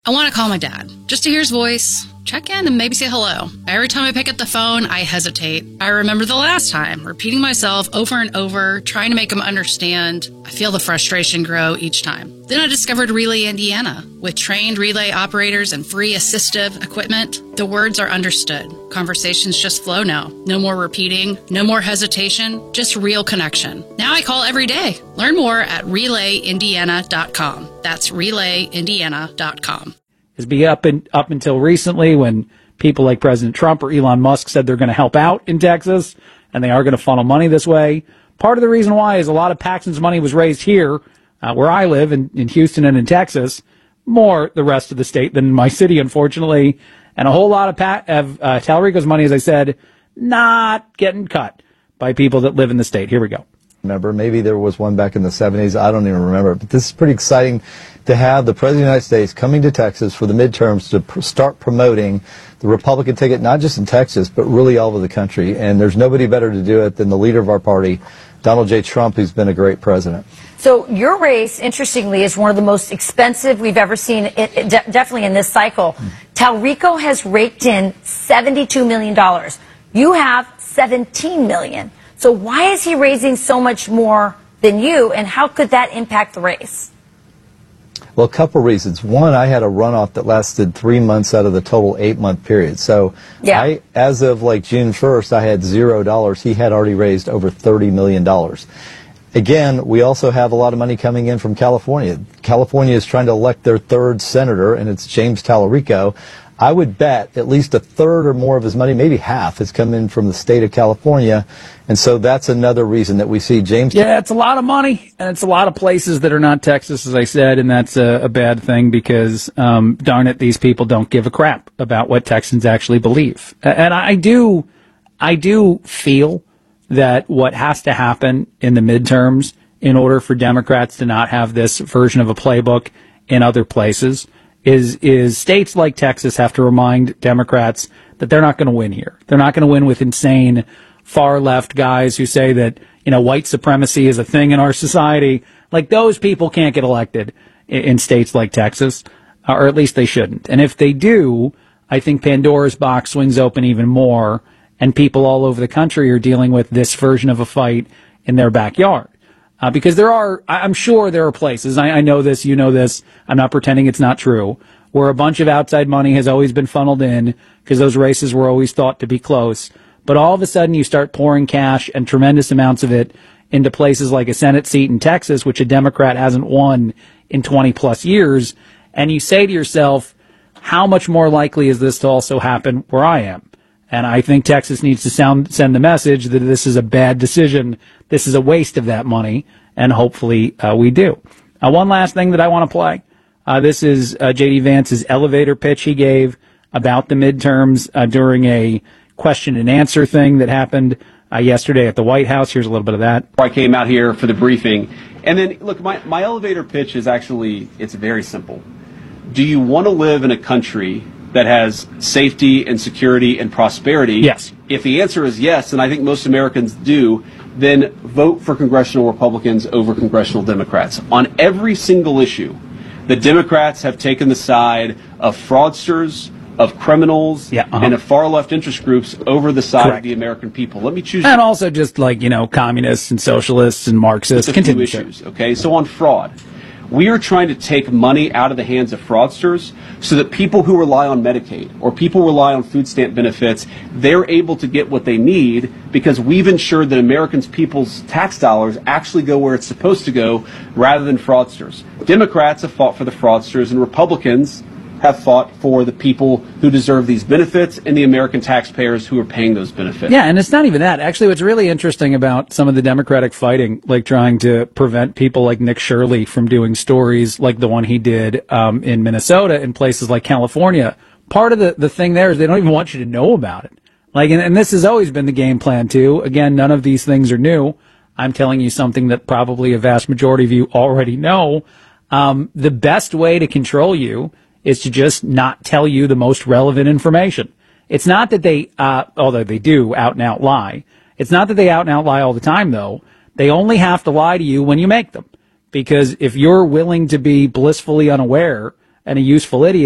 I want to call my dad, just to hear his voice, check in, and maybe say hello. Every time I pick up the phone, I hesitate. I remember the last time, repeating myself over and over, trying to make him understand. I feel the frustration grow each time. Then I discovered Relay Indiana. With trained relay operators and free assistive equipment, the words are understood. Conversations just flow now. No more repeating, no more hesitation, just real connection. Now I call every day. Learn more at RelayIndiana.com. That's RelayIndiana.com. Is be up until recently when people like President Trump or Elon Musk said they're going to help out in Texas and they are going to funnel money this way. Part of the reason why is a lot of Paxton's money was raised here, where I live in Houston and in Texas, more the rest of the state than my city, unfortunately. And a whole lot of Talarico's money, as I said, not getting cut by people that live in the state. Here we go. Remember, maybe there was one back in the 70s. I don't even remember. But this is pretty exciting to have the President of the United States coming to Texas for the midterms to start promoting the Republican ticket, not just in Texas, but really all over the country. And there's nobody better to do it than the leader of our party, Donald J. Trump, who's been a great president. So your race, interestingly, is one of the most expensive we've ever seen, definitely in this cycle. Talarico has raked in $72 million. You have $17 million. So why is he raising so much more than you, and how could that impact the race? Well, a couple reasons. One, I had a runoff that lasted 3 months out of the total 8-month period. So as of like June 1st, I had $0. He had already raised over $30 million. Again, we also have a lot of money coming in from California. California is trying to elect their third senator, and it's James Talarico. I would bet at least a third or more of his money, maybe half, has come in from the state of California. And so that's another reason that we see James. Yeah, it's a lot of money, and it's a lot of places that are not Texas, as I said, and that's a bad thing because, darn it, these people don't give a crap about what Texans actually believe. And I do feel that what has to happen in the midterms in order for Democrats to not have this version of a playbook in other places is states like Texas have to remind Democrats that they're not going to win here. They're not going to win with insane far left guys who say that, white supremacy is a thing in our society. Like, those people can't get elected in states like Texas, or at least they shouldn't. And if they do, I think Pandora's box swings open even more, and people all over the country are dealing with this version of a fight in their backyard. Because I'm sure there are places, I know this, you know this, I'm not pretending it's not true, where a bunch of outside money has always been funneled in because those races were always thought to be close. But all of a sudden you start pouring cash and tremendous amounts of it into places like a Senate seat in Texas, which a Democrat hasn't won in 20 plus years. And you say to yourself, how much more likely is this to also happen where I am? And I think Texas needs to send the message that this is a bad decision. This is a waste of that money, and hopefully we do. One last thing that I want to play. This is J.D. Vance's elevator pitch he gave about the midterms during a question and answer thing that happened yesterday at the White House. Here's a little bit of that. I came out here for the briefing. And then, look, my elevator pitch is actually, it's very simple. Do you want to live in a country that has safety and security and prosperity? Yes. If the answer is yes, and I think most Americans do, then vote for congressional Republicans over congressional Democrats. On every single issue, the Democrats have taken the side of fraudsters, of criminals, and of far-left interest groups over the side of the American people. Let me choose. And also just like, communists and socialists and Marxists. Just a few issues, okay? So on fraud, we are trying to take money out of the hands of fraudsters so that people who rely on Medicaid or people rely on food stamp benefits, they're able to get what they need because we've ensured that Americans' people's tax dollars actually go where it's supposed to go rather than fraudsters. Democrats have fought for the fraudsters, and Republicans have fought for the people who deserve these benefits and the American taxpayers who are paying those benefits. Yeah, and it's not even that. Actually, what's really interesting about some of the Democratic fighting, like trying to prevent people like Nick Shirley from doing stories like the one he did in Minnesota in places like California, part of the thing there is they don't even want you to know about it. Like, and this has always been the game plan, too. Again, none of these things are new. I'm telling you something that probably a vast majority of you already know. The best way to control you is to just not tell you the most relevant information. It's not that they, although they do out and out lie, it's not that they out and out lie all the time, though. They only have to lie to you when you make them. Because if you're willing to be blissfully unaware and a useful idiot,